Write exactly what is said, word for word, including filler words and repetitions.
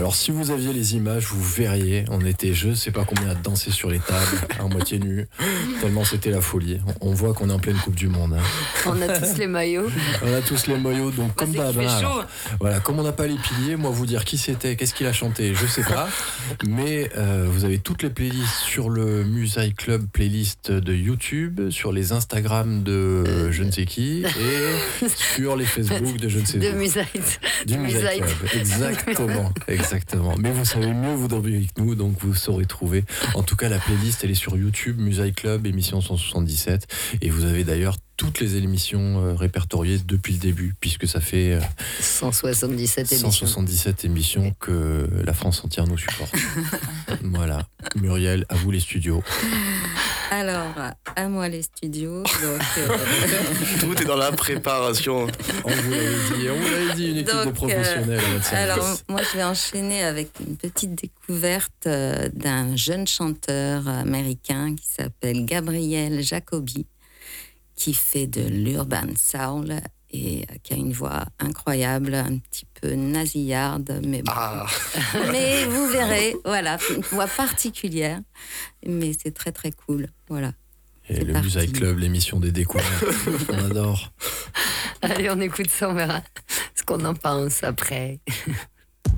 Alors si vous aviez les images, vous verriez, on était je sais pas combien à danser sur les tables, à moitié nus, tellement c'était la folie. On voit qu'on est en pleine Coupe du Monde. Hein. On a tous les maillots. On a tous les maillots, donc bah, comme d'hab. Hein, voilà, comme on n'a pas les piliers, moi vous dire qui c'était, qu'est-ce qu'il a chanté, je sais pas. Mais euh, vous avez toutes les playlists sur le Musaï Club playlist de YouTube, sur les Instagram de euh, je ne sais qui et sur les Facebook de je ne sais de où. Musaï. Du Musaï Club, exactement, exactement. Mais vous savez mieux vous dormir avec nous, donc vous saurez trouver. En tout cas, la playlist elle est sur YouTube, Musaï Club, émission cent soixante-dix-sept, et vous avez d'ailleurs toutes les émissions euh, répertoriées depuis le début, puisque ça fait euh, cent soixante-dix-sept émissions. cent soixante-dix-sept émissions que la France entière nous supporte. Voilà. Muriel, à vous les studios. Alors, à moi les studios. Donc, euh... Tout est dans la préparation. On vous l'avait dit, on vous l'avait dit, une équipe donc, de professionnels euh, à votre service. Alors, moi, je vais enchaîner avec une petite découverte euh, d'un jeune chanteur américain qui s'appelle Gabriel Jacobi, qui fait de l'urban soul et qui a une voix incroyable, un petit peu nasillarde, mais bon. Ah. Mais vous verrez, voilà, une voix particulière, mais c'est très très cool, voilà. Et c'est le parti. Musaï Club, l'émission des découvertes, on adore. Allez, on écoute ça, on verra ce qu'on en pense après.